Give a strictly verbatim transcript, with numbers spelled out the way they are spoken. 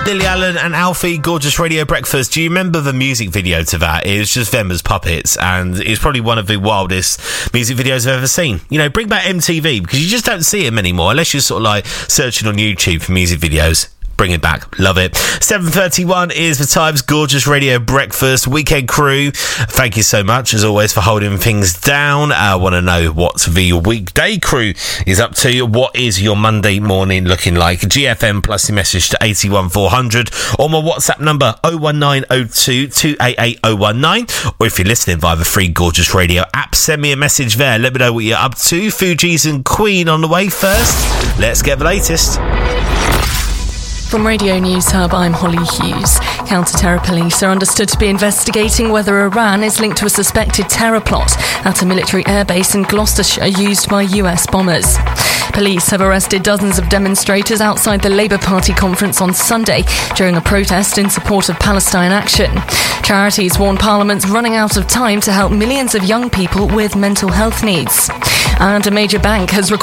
Lily Allen and Alfie, Gorgeous Radio Breakfast. Do you remember the music video to that? It was just them as puppets, and it's probably one of the wildest music videos I've ever seen. You know, bring back M T V, because you just don't see them anymore, unless you're sort of like searching on YouTube for music videos. Bring it back. Love it. seven thirty-one is the Times Gorgeous Radio Breakfast. Weekend crew, thank you so much, as always, for holding things down. I want to know what the weekday crew is up to. What is your Monday morning looking like? G F M plus your message to eight one four hundred, or my WhatsApp number oh one nine oh two, two eight eight oh one nine, or if you're listening via the free Gorgeous Radio app, send me a message there. Let me know what you're up to. Fugees and Queen on the way first. Let's get the latest. From Radio News Hub, I'm Holly Hughes. Counter-terror police are understood to be investigating whether Iran is linked to a suspected terror plot at a military airbase in Gloucestershire used by U S bombers. Police have arrested dozens of demonstrators outside the Labour Party conference on Sunday during a protest in support of Palestine action. Charities warn Parliament's running out of time to help millions of young people with mental health needs. And a major bank has recorded